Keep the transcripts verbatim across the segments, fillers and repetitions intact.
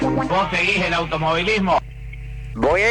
¿Vos seguís el automovilismo? Buenas,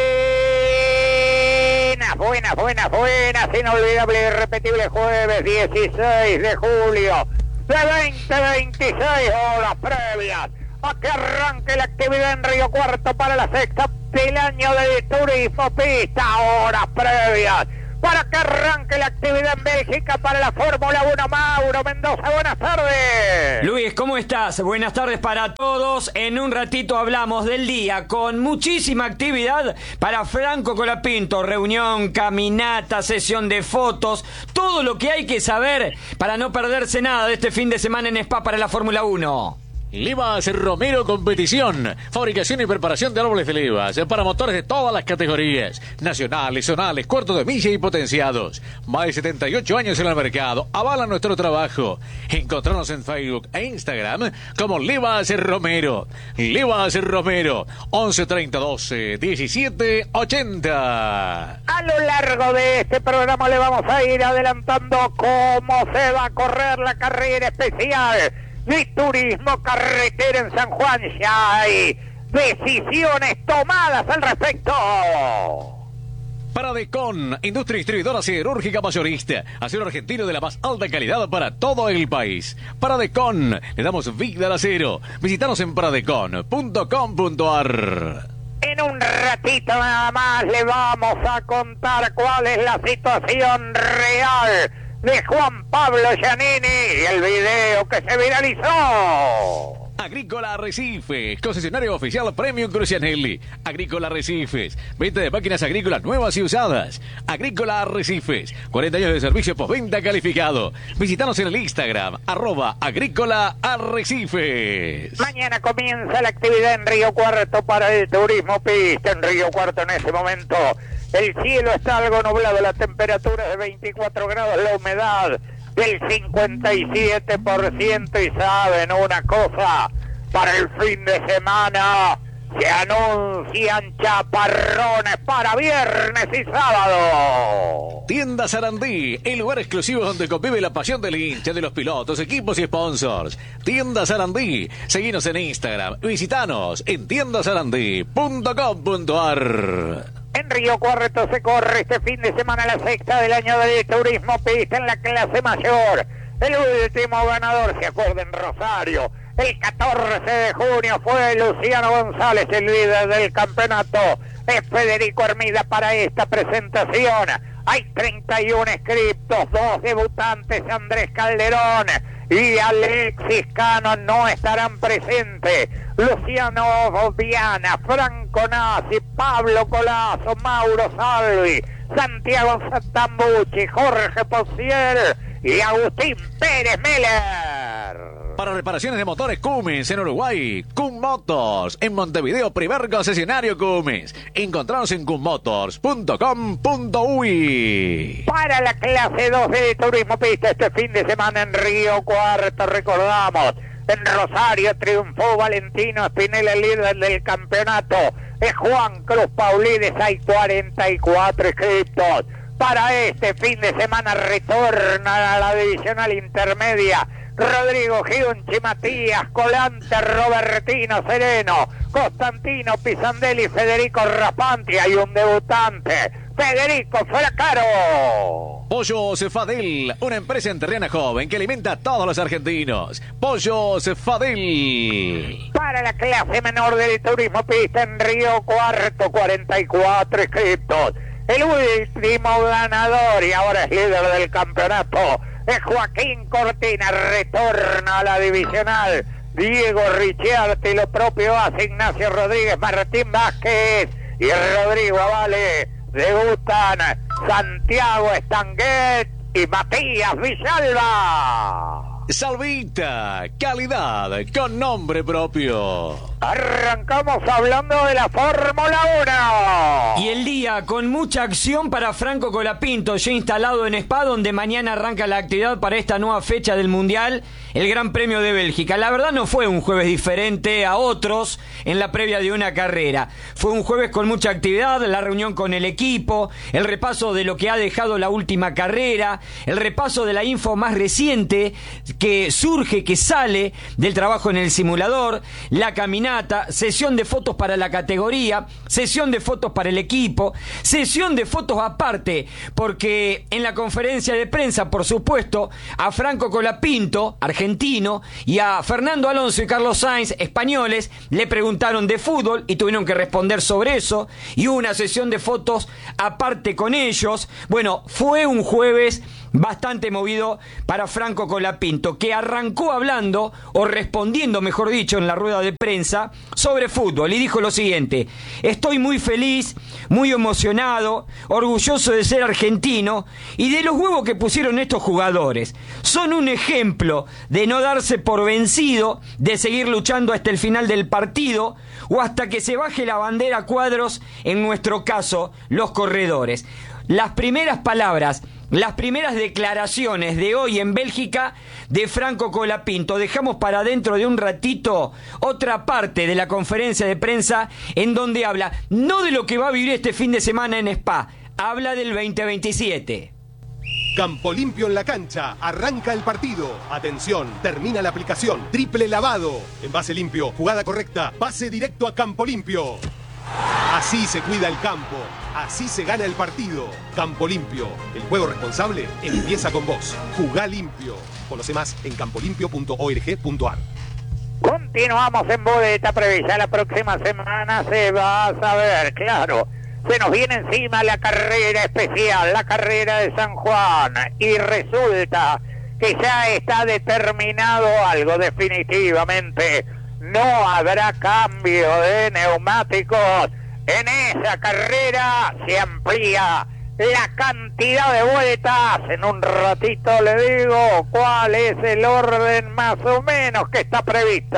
buenas, buenas, buenas, inolvidable y irrepetible jueves dieciséis de julio de veinte veintiséis, horas previas a que arranque la actividad en Río Cuarto para la sexta del año de turismo pista, horas previas para que arranque la actividad en Bélgica para la Fórmula uno. Mauro Mendoza, buenas tardes. Luis, ¿cómo estás? Buenas tardes para todos. En un ratito hablamos del día con muchísima actividad para Franco Colapinto. Reunión, caminata, sesión de fotos, todo lo que hay que saber para no perderse nada de este fin de semana en Spa para la Fórmula uno. Livas Romero Competición, fabricación y preparación de árboles de levas para motores de todas las categorías, nacionales, zonales, cuartos de milla y potenciados. Más de setenta y ocho años en el mercado, avalan nuestro trabajo. Encontrarnos en Facebook e Instagram como Livas Romero. Livas Romero, once treinta doce diecisiete ochenta. A lo largo de este programa le vamos a ir adelantando cómo se va a correr la carrera especial de turismo carretera en San Juan. Ya hay decisiones tomadas al respecto. Paradecon, industria distribuidora siderúrgica mayorista, acero argentino de la más alta calidad para todo el país. Paradecon, le damos vida al acero. Visítanos en paradecon punto com punto ar. En un ratito nada más le vamos a contar cuál es la situación real de Juan Pablo Giannini y el video que se viralizó. Agrícola Arrecifes, concesionario oficial Premium Crucianelli. Agrícola Arrecifes, venta de máquinas agrícolas nuevas y usadas. Agrícola Arrecifes, cuarenta años de servicio postventa calificado. Visítanos en el Instagram, arroba Agrícola Arrecifes. Mañana comienza la actividad en Río Cuarto para el turismo pista. En Río Cuarto en ese momento el cielo está algo nublado, la temperatura es de veinticuatro grados, la humedad del cincuenta y siete por ciento. Y saben una cosa, para el fin de semana se anuncian chaparrones para viernes y sábado. Tienda Sarandí, el lugar exclusivo donde convive la pasión del hincha, de los pilotos, equipos y sponsors. Tienda Sarandí, seguinos en Instagram, visitanos en tienda sarandí punto com punto ar. En Río Cuarto se corre este fin de semana la sexta del año del turismo pista en la clase mayor. El último ganador, se acuerdan, Rosario, el catorce de junio fue Luciano González, el líder del campeonato. Es Federico Hermida para esta presentación. Hay treinta y uno inscriptos, dos debutantes, Andrés Calderón y Alexis Cano no estarán presentes. Luciano Viana, Franco Nasi, Pablo Colazo, Mauro Salvi, Santiago Santambucci, Jorge Posier y Agustín Pérez Meller. Para reparaciones de motores Cummins en Uruguay, Cum Motors. En Montevideo, primer concesionario Cummins. Encontranos en cum motors punto com punto uy. Para la clase dos de turismo pista este fin de semana en Río Cuarto, recordamos, en Rosario triunfó Valentino Spinella, el líder del campeonato. Es Juan Cruz Paulides, hay cuarenta y cuatro inscriptos. Para este fin de semana retorna a la divisional intermedia Rodrigo Giunchi, Matías Colante, Robertino Sereno, Constantino Pisandelli, Federico Rapanti. Hay un debutante, Federico Flacaro. Pollo Cefadel, una empresa enterriana joven que alimenta a todos los argentinos. Pollo Cefadel. Para la clase menor del turismo pista en Río Cuarto, cuarenta y cuatro inscriptos. El último ganador y ahora es líder del campeonato es Joaquín Cortina, retorna a la divisional Diego Ricciardi, lo propio hace Ignacio Rodríguez, Martín Vázquez y Rodrigo Avale. Debutan Santiago Estanguet y Matías Villalba. Salvita, calidad con nombre propio. Arrancamos hablando de la Fórmula uno. Y el día con mucha acción para Franco Colapinto, ya instalado en Spa, donde mañana arranca la actividad para esta nueva fecha del Mundial. el Gran Premio de Bélgica. La verdad no fue un jueves diferente a otros en la previa de una carrera. Fue un jueves con mucha actividad, la reunión con el equipo, el repaso de lo que ha dejado la última carrera, el repaso de la info más reciente que surge, que sale del trabajo en el simulador, la caminata, sesión de fotos para la categoría, sesión de fotos para el equipo, sesión de fotos aparte, porque en la conferencia de prensa, por supuesto, a Franco Colapinto, argentino, y a Fernando Alonso y Carlos Sainz, españoles, le preguntaron de fútbol y tuvieron que responder sobre eso, y hubo una sesión de fotos aparte con ellos. Bueno, fue un jueves bastante movido para Franco Colapinto, que arrancó hablando, o respondiendo mejor dicho, en la rueda de prensa sobre fútbol, y dijo lo siguiente: estoy muy feliz, muy emocionado, orgulloso de ser argentino y de los huevos que pusieron estos jugadores. Son un ejemplo de no darse por vencido, de seguir luchando hasta el final del partido o hasta que se baje la bandera a cuadros, en nuestro caso, los corredores. Las primeras palabras, las primeras declaraciones de hoy en Bélgica de Franco Colapinto. Dejamos para dentro de un ratito otra parte de la conferencia de prensa en donde habla no de lo que va a vivir este fin de semana en Spa, habla del veinte veintisiete. Campo limpio en la cancha, arranca el partido. Atención, termina la aplicación. Triple lavado. Envase limpio, jugada correcta, pase directo a Campo Limpio. Así se cuida el campo, así se gana el partido. Campo Limpio, el juego responsable empieza con vos. Jugá limpio. Conoce más en campo limpio punto org punto ar. Continuamos en Boleta Previa. La próxima semana se va a saber, claro. Se nos viene encima la carrera especial, la carrera de San Juan. Y resulta que ya está determinado algo definitivamente. No habrá cambio de neumáticos. En esa carrera se amplía la cantidad de vueltas. En un ratito le digo cuál es el orden más o menos que está previsto.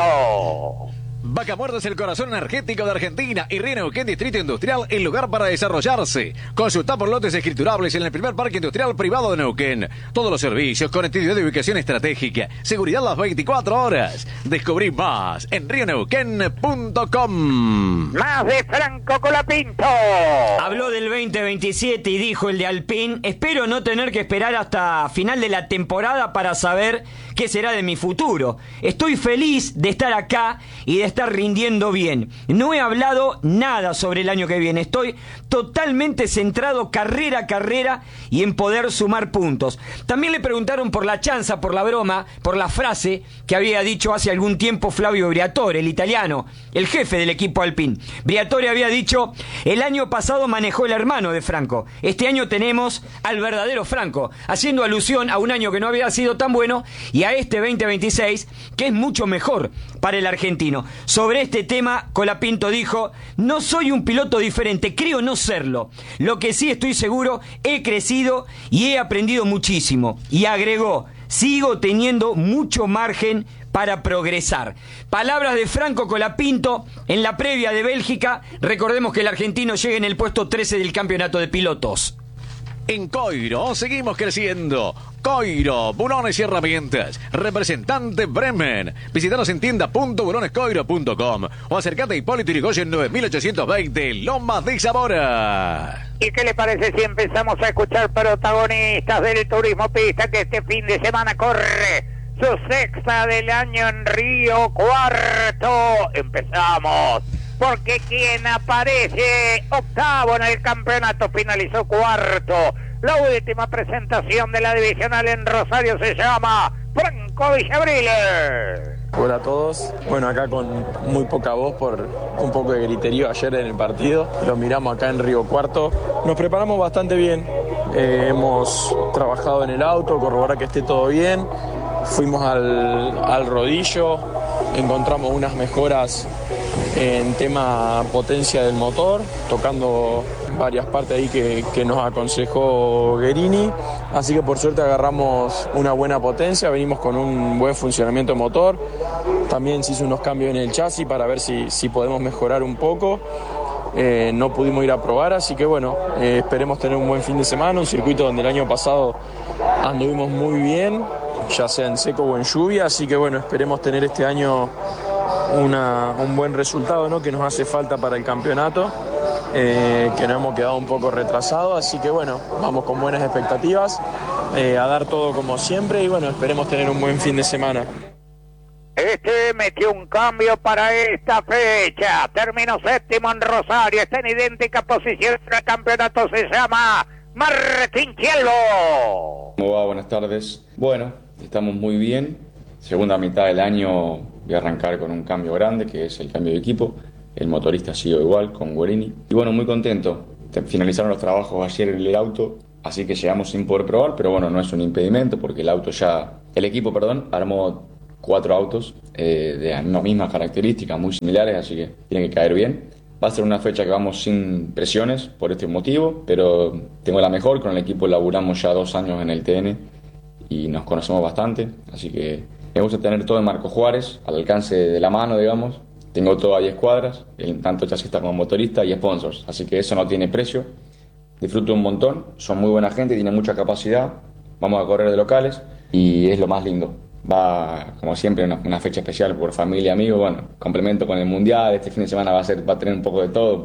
Vaca Muerta es el corazón energético de Argentina y Río Neuquén Distrito Industrial, el lugar para desarrollarse. Consulta por lotes escriturables en el primer parque industrial privado de Neuquén. Todos los servicios, conectividad de ubicación estratégica, seguridad las veinticuatro horas. Descubrí más en río neuquén punto com. Más de Franco Colapinto. Habló del veinte veintisiete y dijo el de Alpine: espero no tener que esperar hasta final de la temporada para saber qué será de mi futuro. Estoy feliz de estar acá y de estar rindiendo bien. No he hablado nada sobre el año que viene. Estoy totalmente centrado carrera a carrera y en poder sumar puntos. También le preguntaron por la chanza, por la broma, por la frase que había dicho hace algún tiempo Flavio Briatore, el italiano, el jefe del equipo Alpine. Briatore había dicho: el año pasado manejó el hermano de Franco. Este año tenemos al verdadero Franco, haciendo alusión a un año que no había sido tan bueno y a este veinte veintiséis que es mucho mejor para el argentino. Sobre este tema, Colapinto dijo: no soy un piloto diferente, creo no serlo. Lo que sí estoy seguro, he crecido y he aprendido muchísimo. Y agregó: sigo teniendo mucho margen para progresar. Palabras de Franco Colapinto en la previa de Bélgica. Recordemos que el argentino llega en el puesto trece del campeonato de pilotos. En Coiro seguimos creciendo. Coiro, bulones y herramientas. Representante Bremen. Visítanos en tienda punto bulones coiro punto com o acércate a Hipólito Yrigoyen nueve mil ochocientos veinte, Lomas de Zamora. ¿Y qué le parece si empezamos a escuchar protagonistas del turismo pista que este fin de semana corre su sexta del año en Río Cuarto? Empezamos. Porque quien aparece octavo en el campeonato finalizó cuarto. La última presentación de la divisional en Rosario se llama Franco Villavrile. Hola a todos. Bueno, acá con muy poca voz por un poco de griterío ayer en el partido. Lo miramos acá en Río Cuarto. Nos preparamos bastante bien. Eh, hemos trabajado en el auto, corroborar que esté todo bien. Fuimos al, al rodillo, encontramos unas mejoras en tema potencia del motor, tocando varias partes ahí que, que nos aconsejó Guerini, así que por suerte agarramos una buena potencia, venimos con un buen funcionamiento de motor, también se hizo unos cambios en el chasis para ver si, si podemos mejorar un poco, eh, no pudimos ir a probar, así que bueno, eh, esperemos tener un buen fin de semana, un circuito donde el año pasado anduvimos muy bien, ya sea en seco o en lluvia, así que bueno, esperemos tener este año una, un buen resultado, ¿no? Que nos hace falta para el campeonato, eh, que nos hemos quedado un poco retrasados, así que bueno, vamos con buenas expectativas, eh, a dar todo como siempre y bueno, esperemos tener un buen fin de semana. Este metió un cambio para esta fecha. Terminó séptimo en Rosario. Está en idéntica posición. El campeonato se llama Martín Chielvo. ¿Cómo va? Buenas tardes. Bueno, estamos muy bien. Segunda mitad del año voy a arrancar con un cambio grande, que es el cambio de equipo. El motorista ha sido igual, con Guerini. Y bueno, muy contento. Finalizaron los trabajos ayer en el auto, así que llegamos sin poder probar, pero bueno, no es un impedimento porque el auto ya... El equipo, perdón, armó cuatro autos eh, de las mismas características, muy similares, así que tiene que caer bien. Va a ser una fecha que vamos sin presiones por este motivo, pero tengo la mejor, con el equipo laburamos ya dos años en el T N y nos conocemos bastante, así que me gusta tener todo en Marco Juárez, al alcance de la mano, digamos. Tengo todo a diez cuadras, tanto chasista como motorista y sponsors, así que eso no tiene precio. Disfruto un montón, son muy buena gente, tienen mucha capacidad, vamos a correr de locales y es lo más lindo. Va, como siempre, una, una fecha especial por familia, amigos, bueno, complemento con el Mundial, este fin de semana va a ser, va a tener un poco de todo.